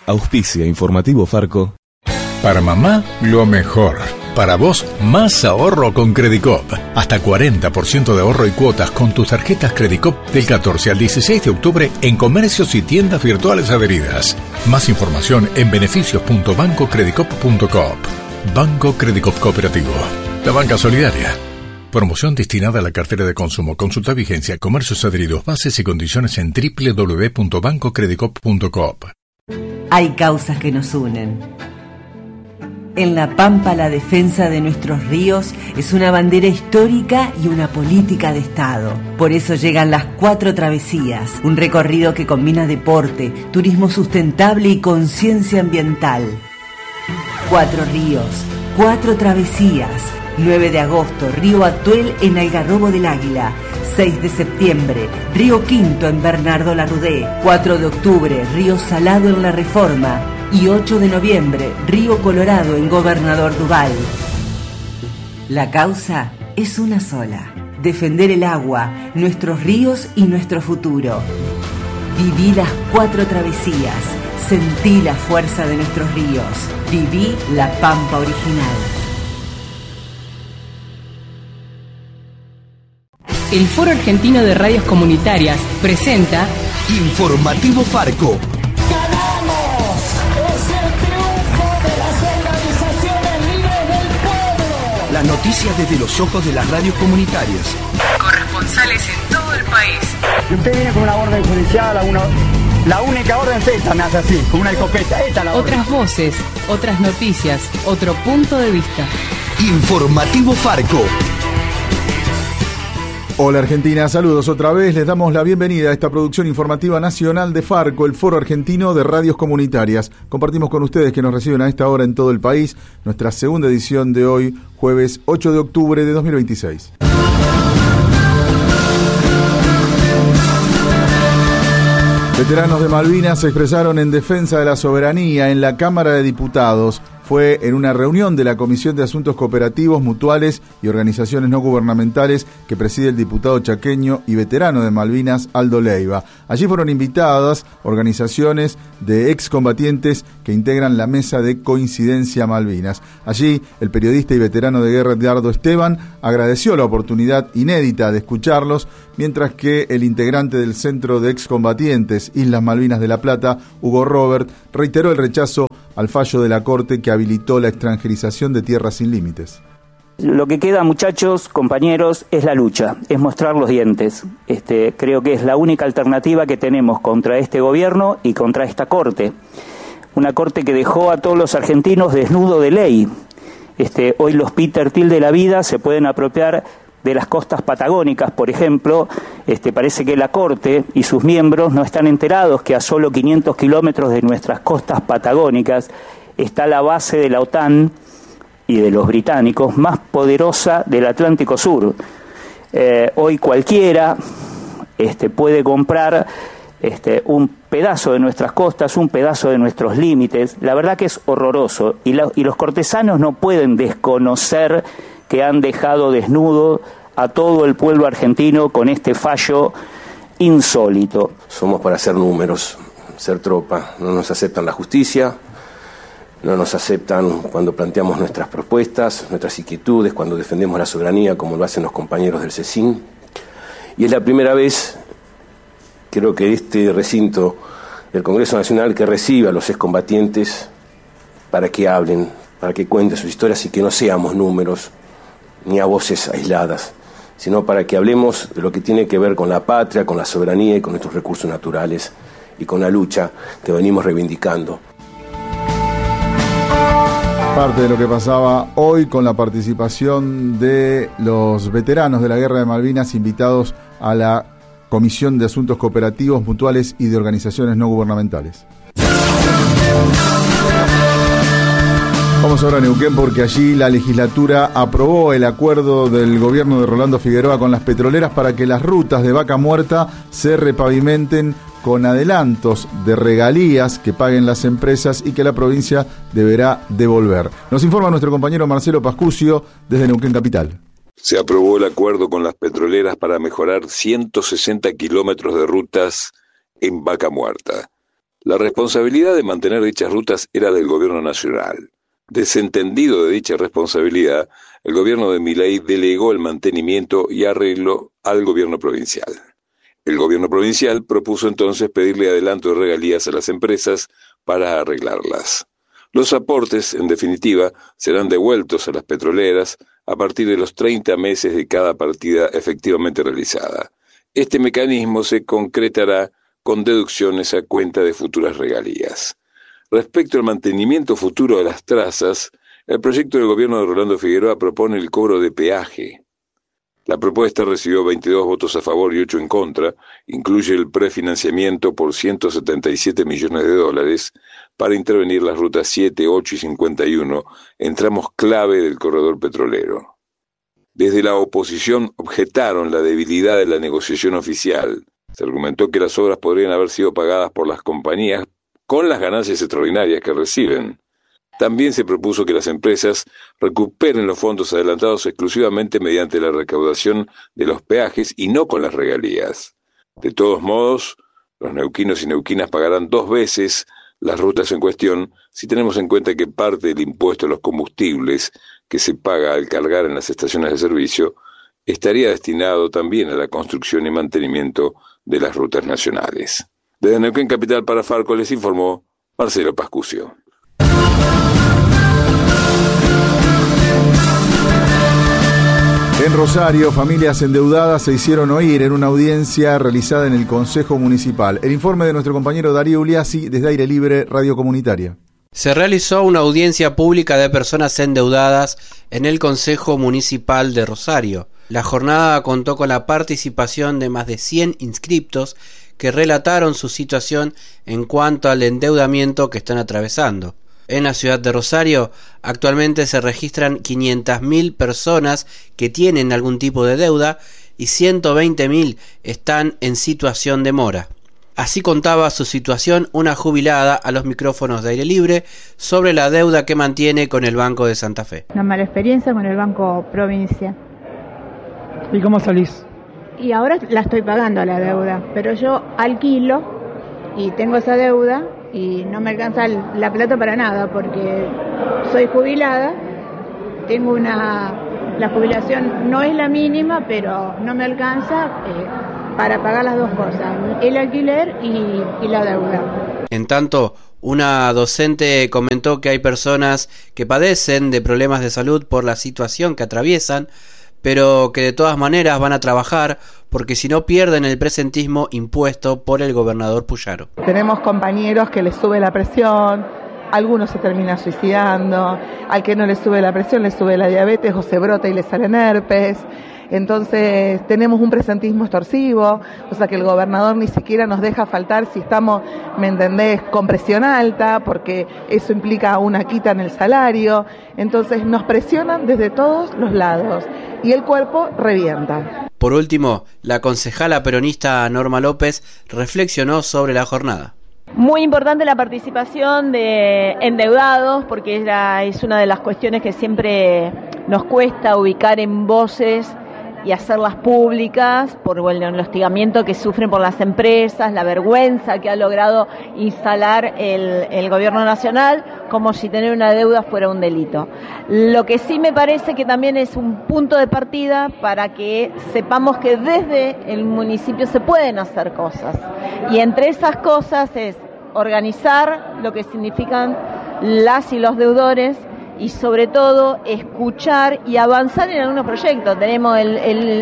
Auspicia Informativo Farco. Para mamá, lo mejor. Para vos, más ahorro con Credicop. Hasta 40% de ahorro y cuotas con tus tarjetas Credicop del 14 al 16 de octubre en comercios y tiendas virtuales adheridas. Más información en beneficios.bancocredicop.coop. Banco Credicop Cooperativo. La banca solidaria. Promoción destinada a la cartera de consumo. Consulta vigencia, comercios adheridos, bases y condiciones en www.bancocredicop.coop. Hay causas que nos unen. En La Pampa, la defensa de nuestros ríos es una bandera histórica y una política de Estado. Por eso llegan las 4 travesías, un recorrido que combina deporte, turismo sustentable y conciencia ambiental. 4 ríos, 4 travesías. 9 de agosto, Río Atuel en Algarrobo del Águila. 6 de septiembre, Río Quinto en Bernardo Larrudé. 4 de octubre, Río Salado en La Reforma. Y 8 de noviembre, Río Colorado en Gobernador Duval. La causa es una sola: defender el agua, nuestros ríos y nuestro futuro. Viví las 4 travesías, sentí la fuerza de nuestros ríos, viví La Pampa original. El Foro Argentino de Radios Comunitarias presenta Informativo Farco. Las noticias desde los ojos de las radios comunitarias. Corresponsales en todo el país. Y usted viene con una orden judicial, la única orden es esta, me hace así, con una escopeta. Esta es la orden. Otras voces, otras noticias, otro punto de vista. Informativo Farco. Hola Argentina, saludos otra vez. Les damos la bienvenida a esta producción informativa nacional de Farco, el Foro Argentino de Radios Comunitarias. Compartimos con ustedes que nos reciben a esta hora en todo el país nuestra segunda edición de hoy, jueves 8 de octubre de 2026. Veteranos de Malvinas se expresaron en defensa de la soberanía en la Cámara de Diputados. Fue en una reunión de la Comisión de Asuntos Cooperativos, Mutuales y Organizaciones No Gubernamentales que preside el diputado chaqueño y veterano de Malvinas, Aldo Leiva. Allí fueron invitadas organizaciones de excombatientes que integran la Mesa de Coincidencia Malvinas. Allí, el periodista y veterano de guerra Edgardo Esteban agradeció la oportunidad inédita de escucharlos, mientras que el integrante del Centro de Excombatientes Islas Malvinas de La Plata, Hugo Robert, reiteró el rechazo al fallo de la Corte que habilitó la extranjerización de tierras sin límites. Lo que queda, muchachos, compañeros, es la lucha, es mostrar los dientes. Creo que es la única alternativa que tenemos contra este gobierno y contra esta Corte. Una Corte que dejó a todos los argentinos desnudo de ley. Hoy los Peter Thiel de la vida se pueden apropiar de las costas patagónicas, por ejemplo. Parece que la Corte y sus miembros no están enterados que a solo 500 kilómetros de nuestras costas patagónicas está la base de la OTAN y de los británicos más poderosa del Atlántico Sur. Hoy cualquiera puede comprar un pedazo de nuestras costas, un pedazo de nuestros límites. La verdad que es horroroso, y los cortesanos no pueden desconocer que han dejado desnudo a todo el pueblo argentino con este fallo insólito. Somos para hacer números, ser tropa. No nos aceptan la justicia, no nos aceptan cuando planteamos nuestras propuestas, nuestras inquietudes, cuando defendemos la soberanía, como lo hacen los compañeros del CECIN. Y es la primera vez, creo que este recinto del Congreso Nacional, que recibe a los excombatientes para que hablen, para que cuenten sus historias y que no seamos números ni a voces aisladas, sino para que hablemos de lo que tiene que ver con la patria, con la soberanía y con nuestros recursos naturales y con la lucha que venimos reivindicando. Parte de lo que pasaba hoy con la participación de los veteranos de la Guerra de Malvinas invitados a la Comisión de Asuntos Cooperativos, Mutuales y de Organizaciones No Gubernamentales. Vamos ahora a Neuquén porque allí la legislatura aprobó el acuerdo del gobierno de Rolando Figueroa con las petroleras para que las rutas de Vaca Muerta se repavimenten con adelantos de regalías que paguen las empresas y que la provincia deberá devolver. Nos informa nuestro compañero Marcelo Pascucio desde Neuquén Capital. Se aprobó el acuerdo con las petroleras para mejorar 160 kilómetros de rutas en Vaca Muerta. La responsabilidad de mantener dichas rutas era del gobierno nacional. Desentendido de dicha responsabilidad, el gobierno de Milei delegó el mantenimiento y arreglo al gobierno provincial. El gobierno provincial propuso entonces pedirle adelanto de regalías a las empresas para arreglarlas. Los aportes, en definitiva, serán devueltos a las petroleras a partir de los 30 meses de cada partida efectivamente realizada. Este mecanismo se concretará con deducciones a cuenta de futuras regalías. Respecto al mantenimiento futuro de las trazas, el proyecto del gobierno de Rolando Figueroa propone el cobro de peaje. La propuesta recibió 22 votos a favor y 8 en contra, incluye el prefinanciamiento por $177 millones para intervenir las rutas 7, 8 y 51 en tramos clave del corredor petrolero. Desde la oposición objetaron la debilidad de la negociación oficial. Se argumentó que las obras podrían haber sido pagadas por las compañías con las ganancias extraordinarias que reciben. También se propuso que las empresas recuperen los fondos adelantados exclusivamente mediante la recaudación de los peajes y no con las regalías. De todos modos, los neuquinos y neuquinas pagarán 2 veces las rutas en cuestión si tenemos en cuenta que parte del impuesto a los combustibles que se paga al cargar en las estaciones de servicio estaría destinado también a la construcción y mantenimiento de las rutas nacionales. Desde Neuquén Capital para Farco les informó Marcelo Pascucio. En Rosario, familias endeudadas se hicieron oír en una audiencia realizada en el Consejo Municipal. El informe de nuestro compañero Darío Uliassi desde Aire Libre, Radio Comunitaria. Se realizó una audiencia pública de personas endeudadas en el Consejo Municipal de Rosario. La jornada contó con la participación de más de 100 inscriptos que relataron su situación en cuanto al endeudamiento que están atravesando. En la ciudad de Rosario, actualmente se registran 500.000 personas que tienen algún tipo de deuda y 120.000 están en situación de mora. Así contaba su situación una jubilada a los micrófonos de Aire Libre sobre la deuda que mantiene con el Banco de Santa Fe. Una mala experiencia con el Banco Provincia. ¿Y cómo salís? Y ahora la estoy pagando la deuda, pero yo alquilo y tengo esa deuda y no me alcanza la plata para nada porque soy jubilada, tengo la jubilación no es la mínima, pero no me alcanza para pagar las dos cosas, el alquiler y la deuda. En tanto, una docente comentó que hay personas que padecen de problemas de salud por la situación que atraviesan, pero que de todas maneras van a trabajar porque si no pierden el presentismo impuesto por el gobernador Puyaro. Tenemos compañeros que les sube la presión, algunos se terminan suicidando, al que no le sube la presión le sube la diabetes o se brota y le salen herpes. Entonces tenemos un presentismo extorsivo, o sea que el gobernador ni siquiera nos deja faltar si estamos, ¿me entendés?, con presión alta, porque eso implica una quita en el salario. Entonces nos presionan desde todos los lados y el cuerpo revienta. Por último, la concejala peronista Norma López reflexionó sobre la jornada. Muy importante la participación de endeudados, porque es una de las cuestiones que siempre nos cuesta ubicar en voces y hacerlas públicas por el hostigamiento que sufren por las empresas, la vergüenza que ha logrado instalar el gobierno nacional, como si tener una deuda fuera un delito. Lo que sí me parece que también es un punto de partida para que sepamos que desde el municipio se pueden hacer cosas, y entre esas cosas es organizar lo que significan las y los deudores, y sobre todo escuchar y avanzar en algunos proyectos. Tenemos el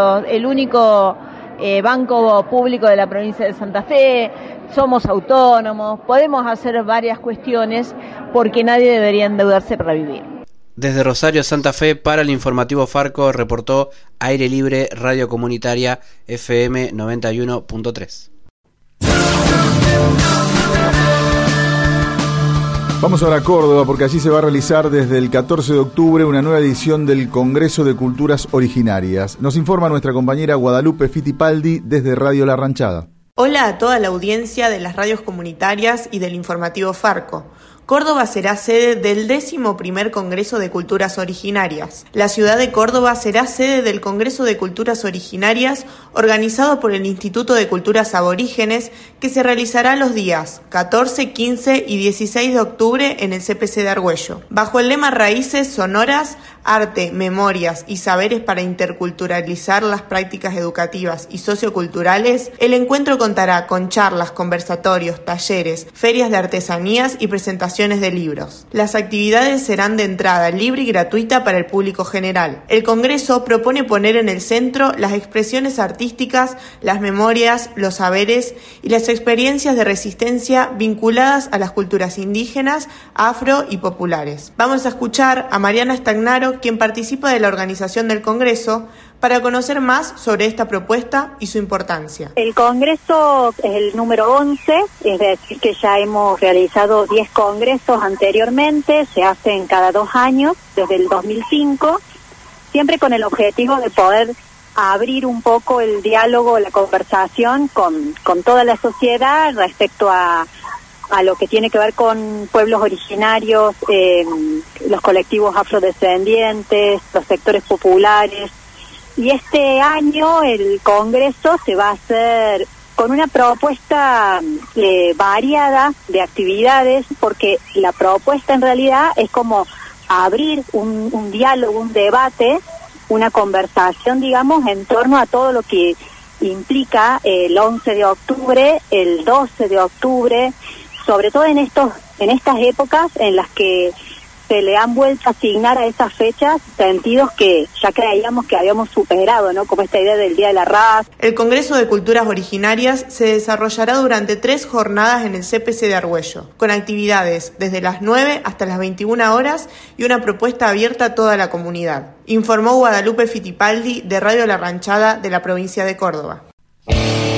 único banco público de la provincia de Santa Fe, somos autónomos, podemos hacer varias cuestiones porque nadie debería endeudarse para vivir. Desde Rosario, Santa Fe, para el informativo Farco, reportó Aire Libre, Radio Comunitaria, FM 91.3. Vamos ahora a Córdoba porque allí se va a realizar desde el 14 de octubre una nueva edición del Congreso de Culturas Originarias. Nos informa nuestra compañera Guadalupe Fittipaldi desde Radio La Ranchada. Hola a toda la audiencia de las radios comunitarias y del informativo Farco. Córdoba será sede del 11º Congreso de Culturas Originarias. La ciudad de Córdoba será sede del Congreso de Culturas Originarias organizado por el Instituto de Culturas Aborígenes, que se realizará los días 14, 15 y 16 de octubre en el CPC de Argüello. Bajo el lema Raíces Sonoras, Arte, Memorias y Saberes para interculturalizar las prácticas educativas y socioculturales, el encuentro contará con charlas, conversatorios, talleres, ferias de artesanías y presentaciones de libros. Las actividades serán de entrada libre y gratuita para el público general. El Congreso propone poner en el centro las expresiones artísticas, las memorias, los saberes y las experiencias de resistencia vinculadas a las culturas indígenas, afro y populares. Vamos a escuchar a Mariana Stagnaro, quien participa de la organización del Congreso, para conocer más sobre esta propuesta y su importancia. El Congreso es el número 11, es decir que ya hemos realizado 10 congresos anteriormente, se hacen cada 2 años, desde el 2005, siempre con el objetivo de poder abrir un poco el diálogo, la conversación con toda la sociedad respecto a lo que tiene que ver con pueblos originarios, los colectivos afrodescendientes, los sectores populares. Y este año el Congreso se va a hacer con una propuesta variada de actividades, porque la propuesta en realidad es como abrir un diálogo, un debate, una conversación, digamos, en torno a todo lo que implica el 11 de octubre, el 12 de octubre, sobre todo en estas épocas en las que se le han vuelto a asignar a esas fechas sentidos que ya creíamos que habíamos superado, ¿no? Como esta idea del Día de la Raza. El Congreso de Culturas Originarias se desarrollará durante 3 jornadas en el CPC de Argüello, con actividades desde las 9 hasta las 21 horas y una propuesta abierta a toda la comunidad. Informó Guadalupe Fittipaldi de Radio La Ranchada de la provincia de Córdoba.